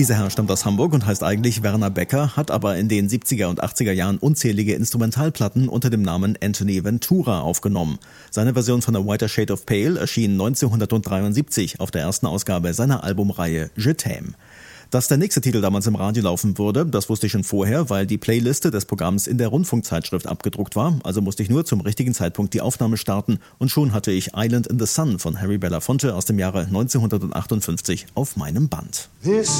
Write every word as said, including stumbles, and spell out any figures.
Dieser Herr stammt aus Hamburg und heißt eigentlich Werner Becker, hat aber in den siebziger und achtziger Jahren unzählige Instrumentalplatten unter dem Namen Anthony Ventura aufgenommen. Seine Version von A Whiter Shade of Pale erschien neunzehnhundertdreiundsiebzig auf der ersten Ausgabe seiner Albumreihe Je t'aime. Dass der nächste Titel damals im Radio laufen würde, das wusste ich schon vorher, weil die Playliste des Programms in der Rundfunkzeitschrift abgedruckt war. Also musste ich nur zum richtigen Zeitpunkt die Aufnahme starten und schon hatte ich Island in the Sun von Harry Belafonte aus dem Jahre neunzehnhundertachtundfünfzig auf meinem Band. This